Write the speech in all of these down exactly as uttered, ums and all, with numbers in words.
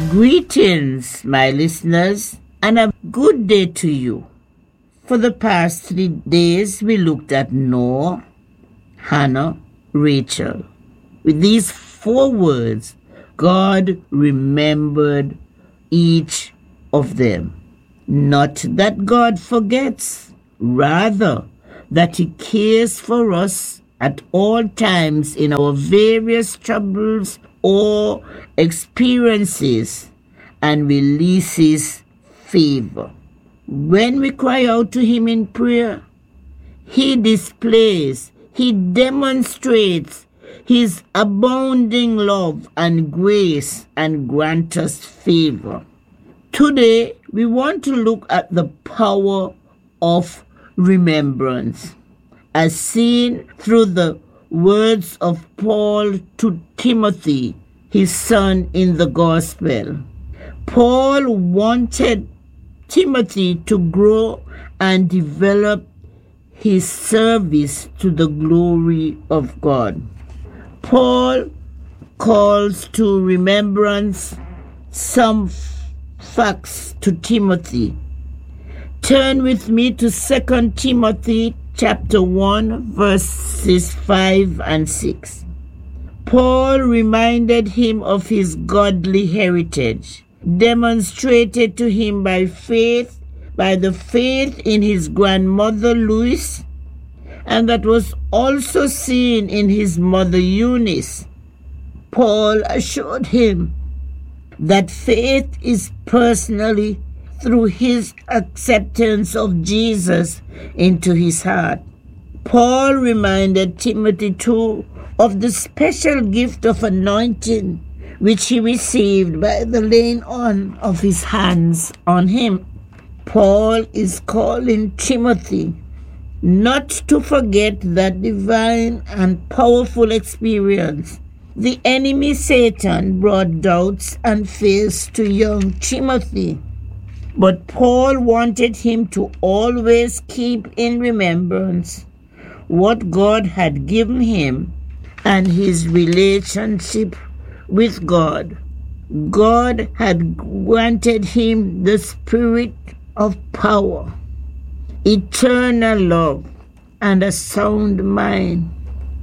Greetings, my listeners, and a good day to you. For the past three days, we looked at Noah, Hannah, Rachel. With these four words, God remembered each of them. Not that God forgets, rather that He cares for us at all times in our various troubles or experiences, and releases favor. When we cry out to Him in prayer, He displays, He demonstrates His abounding love and grace and grants us favor. Today, we want to look at the power of remembrance, as seen through the words of Paul to Timothy, his son in the gospel. Paul wanted Timothy to grow and develop his service to the glory of God. Paul calls to remembrance some facts to Timothy. Turn with me to Second Timothy chapter one, verses five and six. Paul reminded him of his godly heritage, demonstrated to him by faith, by the faith in his grandmother Lois, and that was also seen in his mother Eunice. Paul assured him that faith is personally through his acceptance of Jesus into his heart. Paul reminded Timothy too of the special gift of anointing which he received by the laying on of his hands on him. Paul is calling Timothy not to forget that divine and powerful experience. The enemy Satan brought doubts and fears to young Timothy, but Paul wanted him to always keep in remembrance what God had given him and his relationship with God. God had granted him the spirit of power, eternal love, and a sound mind.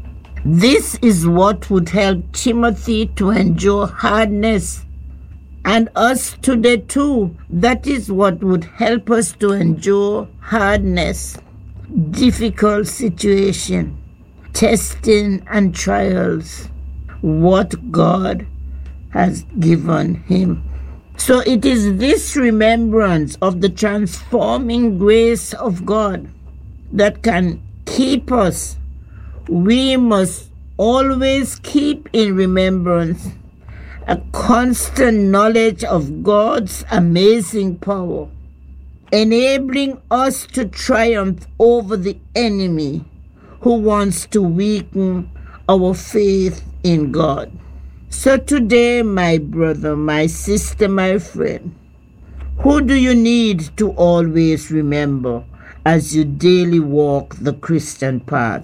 This is what would help Timothy to endure hardness, and us today too. That is what would help us to endure hardness, difficult situation, testing and trials, what God has given him. So it is this remembrance of the transforming grace of God that can keep us. We must always keep in remembrance a constant knowledge of God's amazing power, enabling us to triumph over the enemy who wants to weaken our faith in God. So today, my brother, my sister, my friend, who do you need to always remember as you daily walk the Christian path?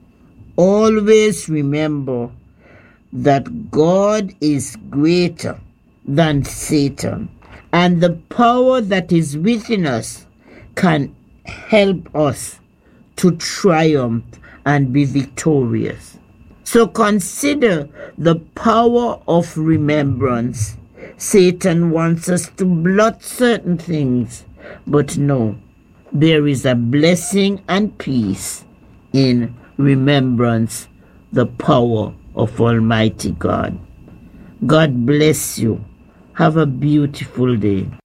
Always remember that God is greater than Satan, and the power that is within us can help us to triumph and be victorious. So consider the power of remembrance. Satan wants us to blot certain things, but no, there is a blessing and peace in remembrance, the power of Almighty God. God bless you. Have a beautiful day.